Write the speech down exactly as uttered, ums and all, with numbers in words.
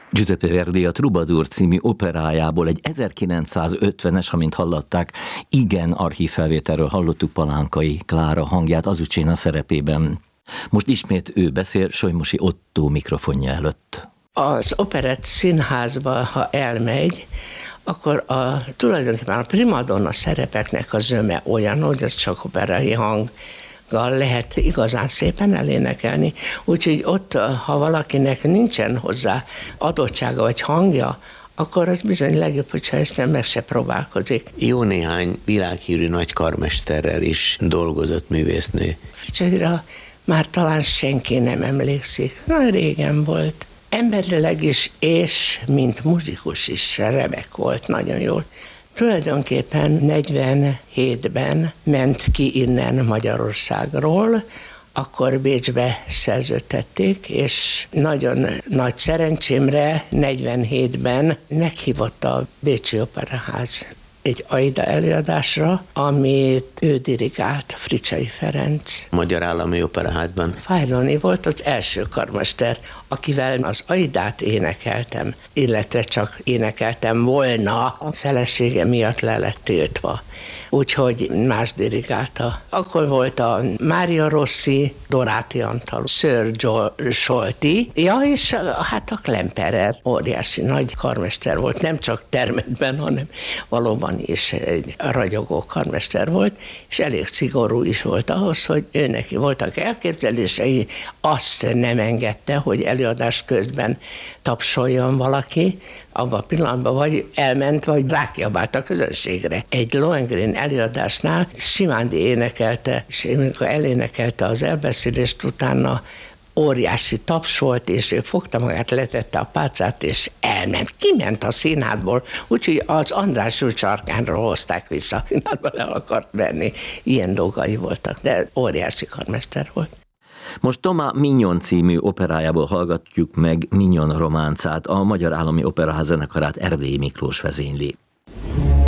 Giuseppe Verdi a Troubadour című operájából egy ezerkilencszázötvenes, amint hallották, igen archív felvételről hallottuk Palánkai Klára hangját Azucena szerepében. Most ismét ő beszél Solymosi Ottó mikrofonja előtt. Az operett színházba, ha elmegy, akkor a, tulajdonképpen a primadonna szerepeknek a zöme olyan, hogy ez csak operai hang, lehet igazán szépen elénekelni. Úgyhogy ott, ha valakinek nincsen hozzá adottsága vagy hangja, akkor az bizony legjobb, hogyha ezt nem meg se próbálkozik. Jó néhány világhírű nagy karmesterrel is dolgozott művésznő. Ficsaira már talán senki nem emlékszik. Na, régen volt. Emberileg is, és mint muzsikus is remek volt, nagyon jó. Tulajdonképpen negyvenhétben ment ki innen Magyarországról, akkor Bécsbe szerződtették, és nagyon nagy szerencsémre negyvenhétben meghívott a Bécsi Operaház egy Aida előadásra, amit ő dirigált, Fricsay Ferenc. Magyar Állami Operaházban. Fájlóni volt az első karmester, akivel az Aidát énekeltem, illetve csak énekeltem volna, a felesége miatt le lett tiltva. Úgyhogy más dirigálta. Akkor volt a Mária Rossi, Doráti Antal, Sir Joe Solti, ja, és hát a Klemperer óriási nagy karmester volt, nem csak termetben, hanem valóban is egy ragyogó karmester volt, és elég szigorú is volt ahhoz, hogy ő neki voltak elképzelései, azt nem engedte, hogy előadás közben tapsoljon valaki, abban a pillanatban vagy elment, vagy rákiabált a közönségre. Egy Lohengrin előadásnál Simándi énekelte, és amikor elénekelte az elbeszélést, utána óriási taps volt, és ő fogta magát, letette a pálcát, és elment. Kiment a színházból, úgyhogy az András úr sarkánról hozták vissza. Színházba le akart venni. Ilyen dolgai voltak, de óriási karmester volt. Most Thomas Mignon című operájából hallgatjuk meg Mignon románcát, a Magyar Állami Operaház zenekarát Erdélyi Miklós vezényli.